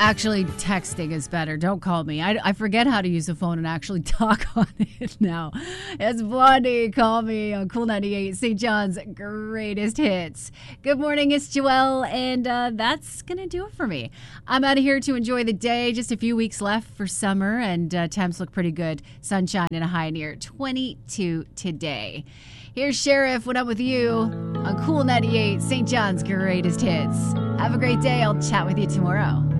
Actually, texting is better. Don't call me. I forget how to use the phone and actually talk on it now. It's Blondie. Call me on Cool 98, St. John's greatest hits. Good morning, it's Joelle, and that's going to do it for me. I'm out of here to enjoy the day. Just a few weeks left for summer, and temps look pretty good. Sunshine and a high near 22 today. Here's Sheriff when I'm with you on Cool 98, St. John's greatest hits. Have a great day. I'll chat with you tomorrow.